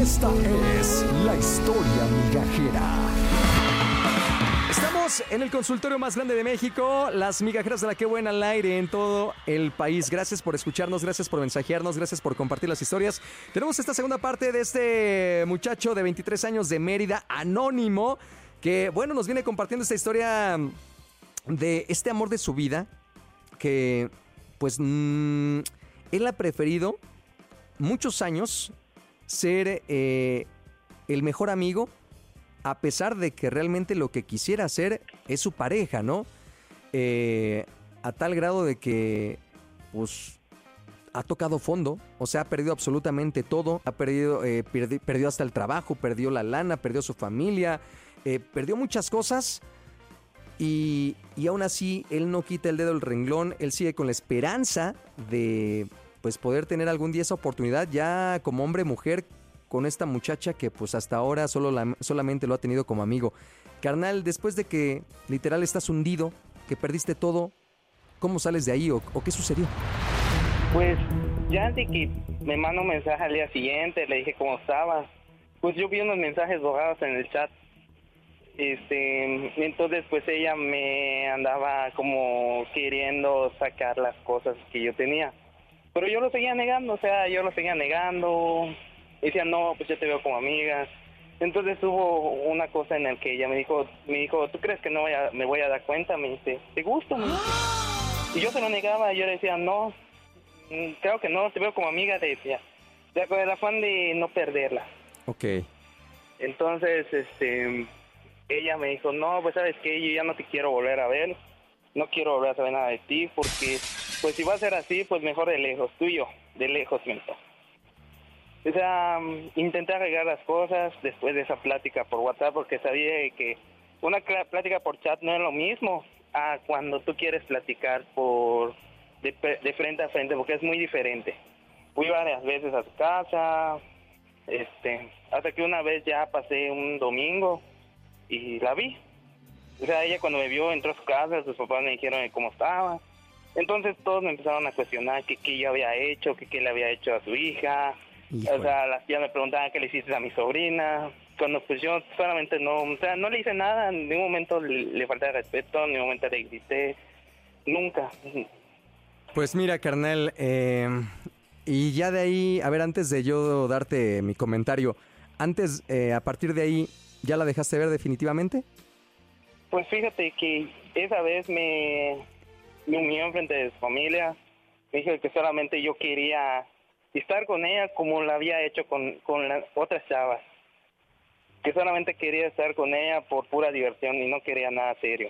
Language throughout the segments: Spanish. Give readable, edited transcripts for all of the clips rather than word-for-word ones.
Esta es la historia migajera. Estamos en el consultorio más grande de México, las migajeras de la que buena al aire en todo el país. Gracias por escucharnos, gracias por mensajearnos, gracias por compartir las historias. Tenemos esta segunda parte de este muchacho de 23 años de Mérida, anónimo, que bueno, nos viene compartiendo esta historia de este amor de su vida, que pues él ha preferido muchos años ser el mejor amigo, a pesar de que realmente lo que quisiera hacer es su pareja, ¿no? A tal grado de que, pues, ha tocado fondo, o sea, ha perdido absolutamente todo, perdió hasta el trabajo, perdió la lana, perdió su familia, perdió muchas cosas y aún así él no quita el dedo del renglón, él sigue con la esperanza de, pues, poder tener algún día esa oportunidad ya como hombre, mujer, con esta muchacha que pues hasta ahora solamente lo ha tenido como amigo. Carnal, después de que literal estás hundido, que perdiste todo, ¿cómo sales de ahí o qué sucedió? Pues ya de que me mandó un mensaje al día siguiente, le dije cómo estaba. Pues yo vi unos mensajes borrados en el chat. Entonces pues ella me andaba como queriendo sacar las cosas que yo tenía. Pero yo lo seguía negando, decía, no, pues yo te veo como amiga. Entonces hubo una cosa en la que ella me dijo, ¿tú crees que no me voy a dar cuenta? Me dice, ¿te gusto? Me dice. Y yo se lo negaba, yo le decía, no, creo que no, te veo como amiga, le decía. Con el afán de no perderla. Ok. Entonces, ella me dijo, no, pues sabes qué, yo ya no te quiero volver a ver, no quiero volver a saber nada de ti, porque pues si va a ser así, pues mejor de lejos, tú y yo, de lejos, miento. O sea, intenté arreglar las cosas después de esa plática por WhatsApp, porque sabía que una plática por chat no es lo mismo a cuando tú quieres platicar de frente a frente, porque es muy diferente. Fui varias veces a su casa, hasta que una vez ya pasé un domingo y la vi. O sea, ella cuando me vio entró a su casa, sus papás me dijeron cómo estaba. Entonces todos me empezaron a cuestionar qué yo había hecho, qué le había hecho a su hija. Híjole. O sea, las tías me preguntaban qué le hiciste a mi sobrina. Cuando pues yo solamente no le hice nada, en ningún momento le falté de respeto, en ningún momento le grité, nunca. Pues mira, carnal, y ya de ahí, a ver, antes de yo darte mi comentario, a partir de ahí, ¿ya la dejaste ver definitivamente? Pues fíjate que esa vez me humilló enfrente de su familia, me dijo que solamente yo quería estar con ella como la había hecho con las otras chavas, que solamente quería estar con ella por pura diversión y no quería nada serio.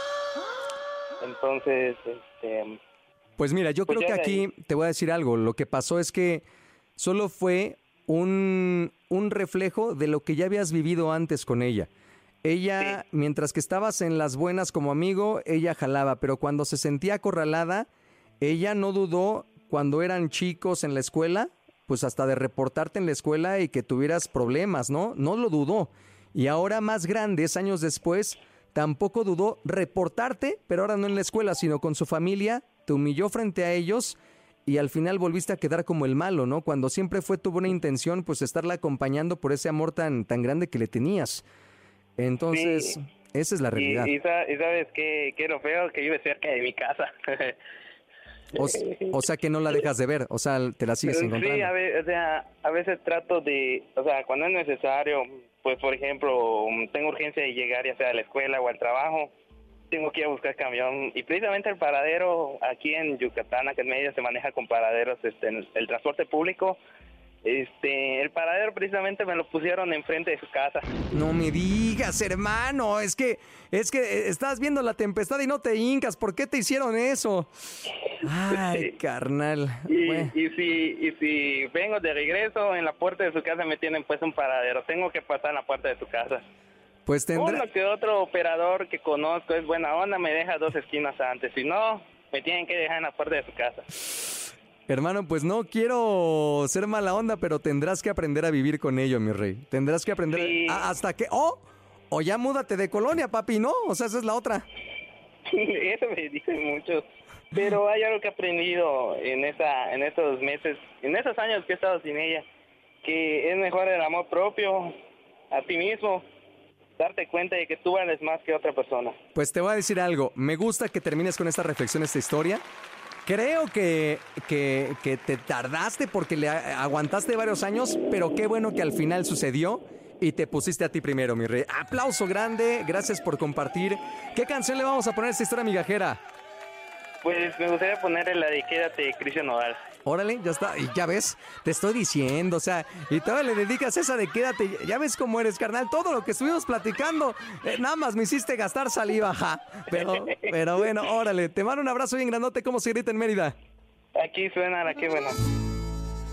Entonces, Pues mira, yo pues creo que aquí te voy a decir algo. Lo que pasó es que solo fue un reflejo de lo que ya habías vivido antes con ella. Ella, sí, mientras que estabas en las buenas como amigo, ella jalaba, pero cuando se sentía acorralada, ella no dudó cuando eran chicos en la escuela, pues hasta de reportarte en la escuela y que tuvieras problemas, ¿no? No lo dudó. Y ahora más grandes, años después, tampoco dudó reportarte, pero ahora no en la escuela, sino con su familia, te humilló frente a ellos y al final volviste a quedar como el malo, ¿no? Cuando siempre fue tu buena intención, pues estarla acompañando por ese amor tan grande que le tenías. Entonces, sí, esa es la realidad. Y sabes qué es lo feo, que vive cerca de mi casa. O sea que no la dejas de ver, o sea, te la sigues encontrando. Sí, a veces trato de, o sea, cuando es necesario, pues por ejemplo, tengo urgencia de llegar ya sea a la escuela o al trabajo, tengo que ir a buscar camión, y precisamente el paradero aquí en Yucatán, acá en Mérida, se maneja con paraderos, el transporte público. El paradero precisamente me lo pusieron enfrente de su casa. No me digas, hermano, es que estás viendo la tempestad y no te hincas. ¿Por qué te hicieron eso? Ay, carnal. Y si vengo de regreso, en la puerta de su casa me tienen pues un paradero. Tengo que pasar en la puerta de su casa. Pues Uno que otro operador que conozco es buena onda, me deja 2 esquinas antes. Si no, me tienen que dejar en la puerta de su casa. Hermano, pues no quiero ser mala onda, pero tendrás que aprender a vivir con ello, mi rey. Tendrás que aprender hasta que... O ya múdate de colonia, papi, ¿no? O sea, esa es la otra. Eso me dicen muchos. Pero hay algo que he aprendido en esos meses, en esos años que he estado sin ella. que es mejor el amor propio a ti mismo, darte cuenta de que tú vales más que otra persona. Pues te voy a decir algo, me gusta que termines con esta reflexión, esta historia. Creo que te tardaste porque le aguantaste varios años, pero qué bueno que al final sucedió y te pusiste a ti primero, mi rey. Aplauso grande, gracias por compartir. ¿Qué canción le vamos a poner a esta historia migajera? Pues me gustaría ponerle la de Quédate de Cristian Nodal. Órale, ya está, y ya ves, te estoy diciendo, o sea, y todavía le dedicas esa de quédate, ya ves cómo eres, carnal, todo lo que estuvimos platicando, nada más me hiciste gastar saliva, ja, pero bueno, órale, te mando un abrazo bien grandote, ¿cómo se grita en Mérida? Aquí suena la que buena.